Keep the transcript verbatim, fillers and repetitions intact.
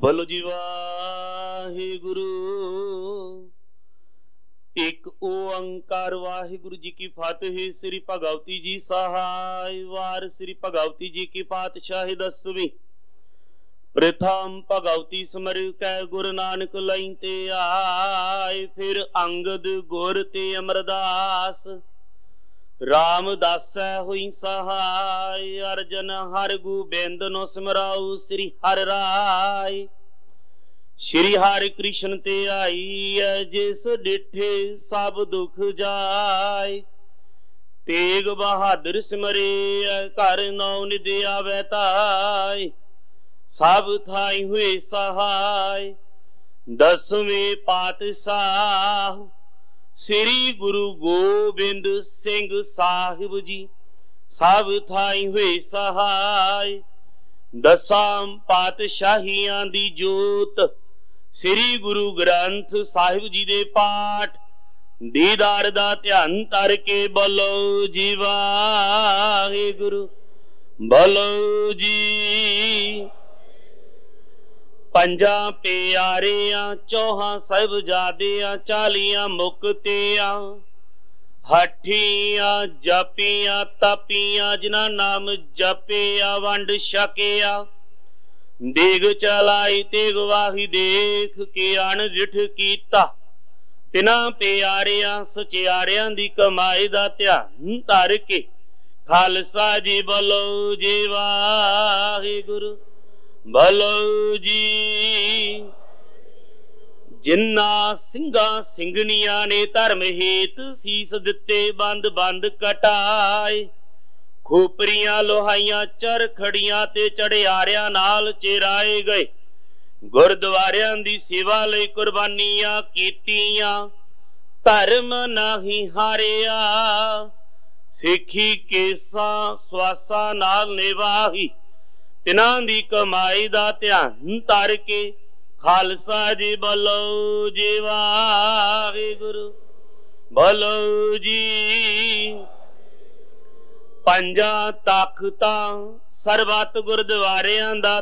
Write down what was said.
बोलो जी वाहिगुरु। एक ओंकार वाहिगुरु जी की फतेह। श्री भगवती जी सहाय। वार श्री भगवती जी की पातशाही दसवीं। प्रथम भगवती सिमर कै गुरु नानक लई ते आए। फिर अंगद गुर ते अमरदास। रामदास हुई सहाय। अर्जन हर गोबिंद नो सिमराऊ श्री हर राय। श्री हरि कृष्ण ते आई है जिस डिठे सब दुख जाय। तेग बहादुर सिमरे कर नौ निधि आवे ताय। सब थाई हुए सहाय। दसवें पातशाह श्री गुरु गोबिंद सिंह साहिब जी सब थाई हुए सहाय। दसां पातशाहियां दी जोत श्री गुरु ग्रंथ साहिब जी दे पाठ दीदार दा ध्यान तर के बोलो जी वाहिगुरु। बोलो जी पंजा प्यारियां चौहां साहिबजादियां चालियां मुक्तियां। हठियां जपियां तपियां जिन्हां नाम जपिया वंड छकिया। देग चलाई तेग वाही देख के अण जिठ कीता। तिन्हां प्यारियां सचियारियां दी कमाई दा ध्यान धर के खालसा जी बोलो जी वाहिगुरु। बोलो जी जिन्ना सिंघां ਸਿੰਘਣੀਆਂ ने धर्म हेत सीस दिते बंद बंद कटाए। खोपरियां लोहाइयां चरखड़ियां ते चढ़ियारियां नाल चेराए गए। गुरद्वारियां दी सेवा लई कुर्बानियां कीतियां। धर्म नाही हारिया सिੱਖੀ केसां ਸਵਾਸਾਂ नाल निवाही। तिन्हां दी कमाई दा ध्यान धर के खालसा जी बोलो जी वाहिगुरु। बोलो जी पंजा तख्तां सरबत गुरद्वारियां दा